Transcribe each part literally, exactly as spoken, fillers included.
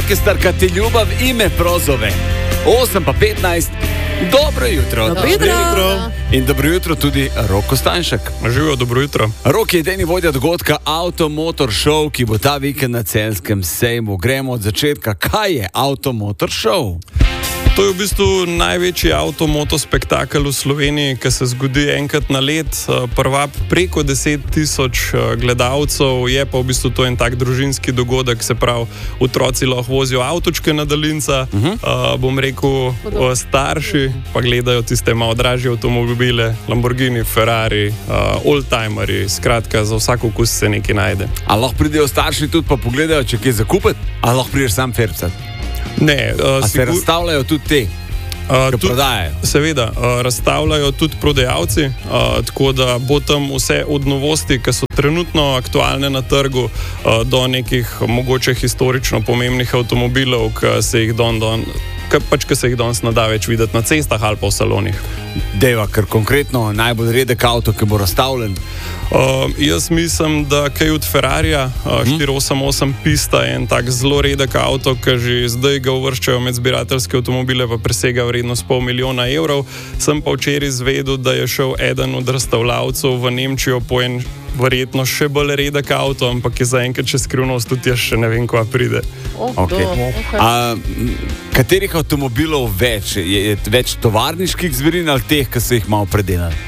orkestarka Ti ljubav ime prozove. osem pa petnajst. Dobro jutro. Dobro jutro. In dobro jutro tudi Rok Kostanjšek. Živijo, dobro jutro. Rok je edini vodja dogodka Automotor Show, ki bo ta vikend na Celjskem sejmu. Gremo od začetka. Kaj je Automotor Show? To je v bistvu največji avtomotospektakel v Sloveniji, ki se zgodi enkrat na let. Prvab preko deset tisoč gledalcev, je pa v bistvu to en tak družinski dogodek, se pravi, otroci lahko vozijo avtočke na daljinca, uh-huh. uh, bom rekel, starši pa gledajo tiste malo dražje avtomobile, Lamborghini, Ferrari, uh, oldtimerji, skratka, za vsak okus se nekaj najde. A lahko pridejo starši tudi pa pogledajo, če kaj zakupiti? A lahko prideš sam ferbcat? Ne, uh, A se sigur... razstavljajo tudi te, uh, ki prodajajo? Seveda, uh, razstavljajo tudi prodajalci, uh, tako da bo tam vse od novosti, ki so trenutno aktualne na trgu, uh, do nekih mogoče historično pomembnih avtomobilov, ki se jih don, don, ki pač, ki se jih danes ne da več videti na cestah ali pa v salonih. Dejva, ker konkretno najbolj redek avto, ki bo razstavljen. Uh, jaz mislim, da kaj od Ferrarija, uh, štiri osem osem pista je en tak zelo redek avto, ki že zdaj ga uvrščajo med zbirateljske avtomobile, pa presega vrednost pol milijona evrov. Sem pa včeraj izvedel, da je šel eden od razstavljavcev v Nemčijo po en verjetno še bolj redek avto, ampak je zaenkrat še skrivnost, tudi jaz še ne vem, kva pride. Oh, Okay. okay. A, katerih avtomobilov več? Je, je več tovarniških zverin ali teh, ki so jih malo predelali?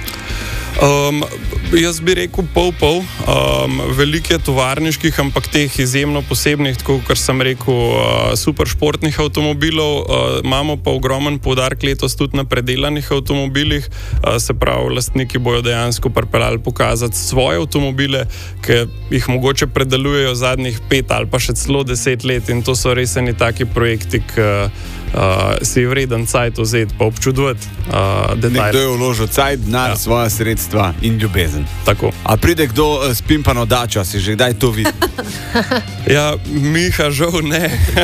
Um, jaz bi rekel pol-pol, um, veliko je tovarniških, ampak teh izjemno posebnih, tako kot sem rekel, uh, super športnih avtomobilov. Uh, imamo pa ogromen poudarek letos tudi na predelanih avtomobilih, uh, se pravi, lastniki bojo dejansko pripeljali pokazati svoje avtomobile, ki jih mogoče predelujejo zadnjih pet ali pa še celo deset let, in to so res eni taki projekti, ki uh, si vreden cajt vzeti pa občudovati uh, detajle. Nekdo je vložil cajt, denar, ja. svoja sredstva in ljubezen. Tako. A pride kdo uh, s pimpano dačo, si že kdaj to videl? Ja, Miha, žal ne.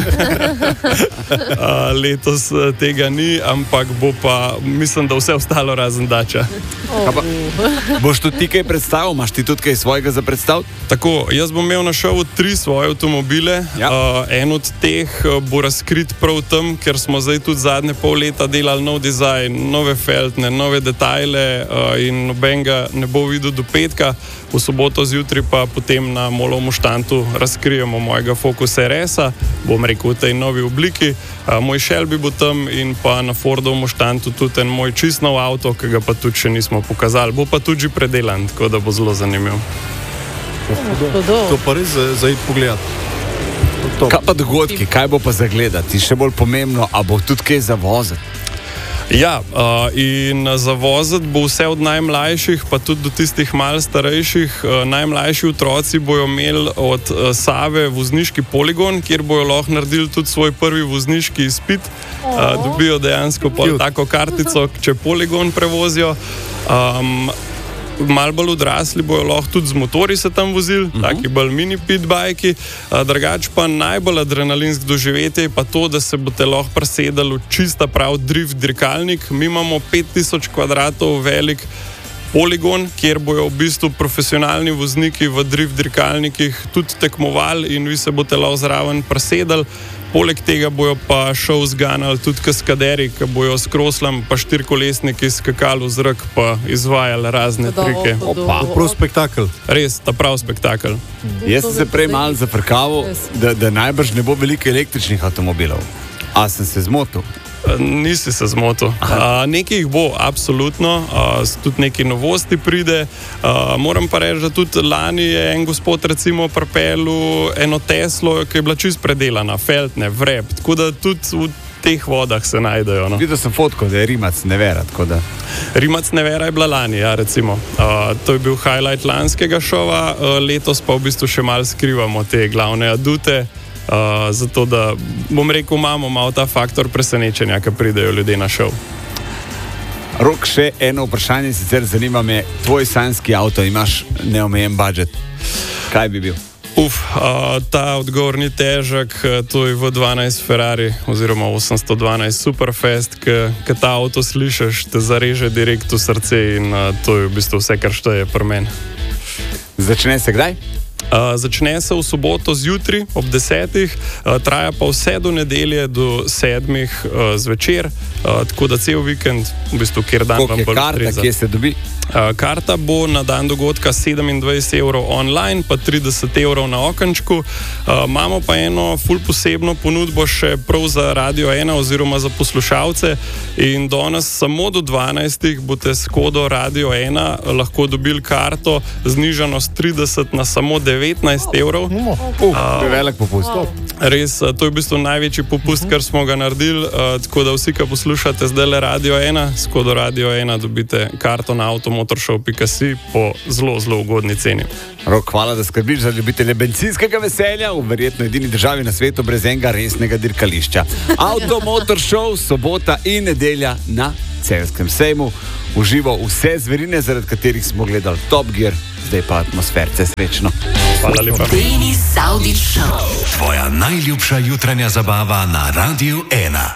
uh, letos tega ni, ampak bo pa, mislim, da vse ostalo razen dača. Oh. Pa, boš tudi ti kaj predstavil? Imaš ti tudi kaj svojega za predstaviti? Tako, jaz bom imel na šovu tri svoje avtomobile. Ja. Uh, en od teh bo razkrit prav tam, ker smo zdaj tudi zadnje pol leta delali nov dizajn, nove feltne, nove detajle uh, in nobenega ne bo videl do petka. V soboto zjutraj pa potem na Molovem štantu razkrijemo mojega Focus R S-a, bom rekel v tej novi obliki. Uh, moj Shelby bo tam in pa na Fordovem štantu tudi en moj čist nov avto, ki ga pa tudi še nismo pokazali. Bo pa tudi že predelan, tako da bo zelo zanimiv. To pa res za, za iti pogledati. Kaj pa dogodki, kaj bo pa za gledati? Še bolj pomembno, a bo tudi kaj za voziti? Ja, uh, in za voziti bo vse od najmlajših, pa tudi do tistih malo starejših. Uh, najmlajši otroci bojo imeli od uh, Save vozniški poligon, kjer bojo lahko naredili tudi svoj prvi vozniški izpit. Uh, dobijo dejansko pol tako kartico, če poligon prevozijo. Um, Mal bolj odrasli bojo lahko tudi z motorji se tam vozili, uh-huh. taki bolj mini pitbajki. Drugač pa najbolj adrenalinsko doživetje je pa to, da se boste lahko presedali v čista prav drift dirkalnik. Mi imamo pet tisoč kvadratov velik poligon, kjer bojo v bistvu profesionalni vozniki v drift dirkalnikih tudi tekmovali in vi se boste lahko zraven presedali. Poleg tega bojo pa šov zganjali tudi kaskaderi, ki bojo s kroslom pa štirkolesniki skakali v zrak pa izvajali razne Hudo, trike. hudo. To prav spektakel. Res, ta prav spektakel. Jaz sem se prej malo zafrkaval, da, da najbrž ne bo veliko električnih avtomobilov. A sem se zmotil? Nisi se zmotil. Uh, nekaj jih bo, absolutno, uh, tudi nekaj novosti pride. Uh, moram pa reči, da tudi lani je en gospod recimo pripeljal eno Teslo, ki je bila čist predelana, feltne, vrep, tako da tudi v teh vodah se najdejo. No. Videl sem fotko, da je Rimac Nevera, tako da... Rimac Nevera je bila lani, ja, recimo. Uh, to je bil highlight lanskega šova, uh, letos pa v bistvu še malo skrivamo te glavne adute. Uh, zato, da bom rekel, imamo malo ta faktor presenečenja, ki pridejo ljudje na šov. Rok, še eno vprašanje, sicer zanima me, tvoj sanjski avto, imaš neomejen budžet. Kaj bi bil? Uf, uh, ta odgovor ni težek, to je V dvanajst Ferrari oziroma osemsto dvanajst Superfast, ki ta avto slišiš, te zareže direkt v srce in uh, to je v bistvu vse, kar šteje pri meni. Začne se kdaj? Uh, začne se v soboto zjutraj ob desetih, uh, traja pa vse do nedelje do sedmih uh, zvečer, uh, tako da cel vikend, v bistvu, kjer dan vam bolj karta, kje se dobi? Uh, karta bo na dan dogodka sedemindvajset evrov online, pa trideset evrov na okenčku. Uh, imamo pa eno ful posebno ponudbo še prav za Radio ena oziroma za poslušalce in danes samo do dvanajstih boste s kodo Radio ena lahko dobili karto znižano s trideset na samo devetnajst evrov. Uh, uh, to je velik popust. Res, to je v bistvu največji popust, kar smo ga naredili, uh, tako da vsi, ki poslušate zdaj le Radio ena, s kodo Radio ena dobite karto na automotorshow pika si po zelo, zelo ugodni ceni. Rok, hvala, da skrbiš za ljubitelje bencinskega veselja v verjetno edini državi na svetu brez enega resnega dirkališča. Automotorshow, sobota in nedelja na Celjskem sejmu. Uživo vse zverine, zaradi katerih smo gledali Top Gear, zdaj pa atmosferce. Srečno. Hvala lepa. Denis Saudić Show. Tvoja najljubša jutranja zabava na Radio ena.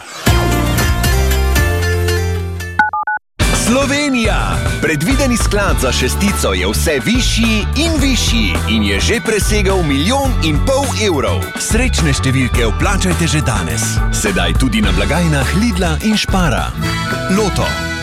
Slovenija! Predvideni sklad za šestico je vse višji in višji in je že presegal milijon in pol evrov. Srečne številke vplačajte že danes. Sedaj tudi na blagajnah Lidla in Špara. Loto.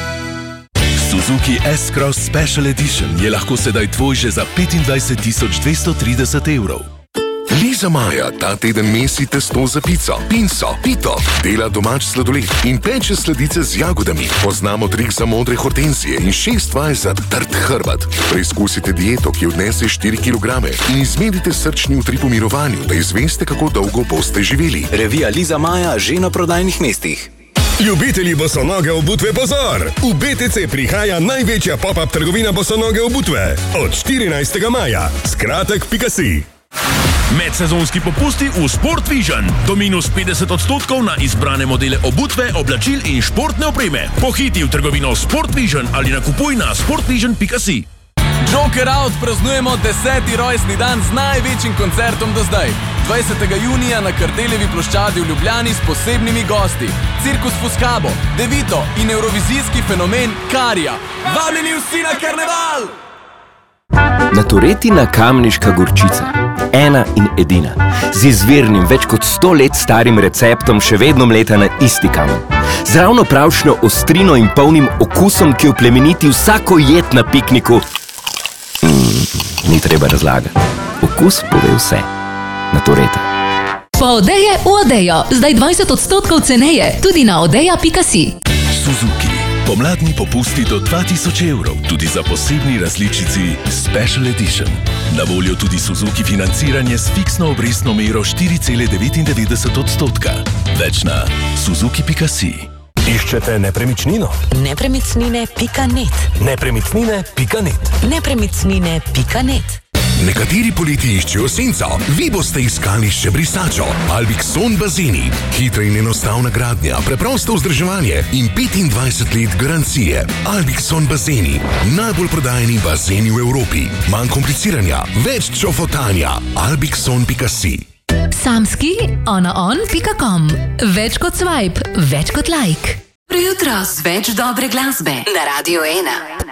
Suzuki S-Cross Special Edition je lahko sedaj tvoj že za petindvajset tisoč dvesto trideset evrov. Liza Maja ta teden mesi testo za pico, pinso, pito, dela domač sladoled in peče sladice z jagodami. Poznamo trik za modre hortenzije in šest vaj za trd hrbet. Preizkusite dieto, ki odnese štiri kilograme in izmerite srčni utrip v mirovanju, da izveste, kako dolgo boste živeli. Revija Liza Maja že na prodajnih mestih. Ljubitelji bosonoge obutve pozor! V B T C prihaja največja pop-up trgovina bosonoge obutve od štirinajstega maja. Skratek pika si. Medsezonski popusti v Sport Vision. Do minus petdeset odstotkov na izbrane modele obutve, oblačil in športne opreme. Pohiti v trgovino Sport Vision ali nakupuj na sportvision pika si. Joker Out praznujemo deseti rojstni dan z največjim koncertom do zdaj. dvajsetega junija na Kardeljevi ploščadi v Ljubljani s posebnimi gosti. Cirkus Fuscabo, Devito in evrovizijski fenomen Karija. Vabljeni vsi na karneval! Naturetina kamniška gorčica. Ena in edina. Z izvirnim, več kot sto let starim receptom še vedno mleta na isti kamen. Z ravno pravšnjo ostrino in polnim okusom, ki oplemeniti vsako jed na pikniku. Mm, ni treba razlagati. Okus pove vse. Natureta. Po Odeje v Odejo. Zdaj dvajset odstotkov ceneje. Tudi na odeja pika si. Suzuki. Pomladni popusti do dva tisoč evrov, tudi za posebni različici Special Edition. Na voljo tudi Suzuki financiranje s fiksno obrestno mero štiri cela devetindevetdeset odstotka. Več na suzuki pika si. Iščete nepremičnino? Nepremičnine pika net. Nepremičnine pika net. Nepremičnine pika net. Nekateri poleti iščejo senco, vi boste iskali še brisačo. Albixon bazeni. Hitra in enostavna gradnja, preprosto vzdrževanje in petindvajset let garancije. Albixon bazeni. Najbolj prodajeni bazeni v Evropi. Manj kompliciranja, več čofotanja. albixon pika si. Samski onaon pika com. Več kot swipe, več kot like. Jutro z več dobre glasbe na Radio ena.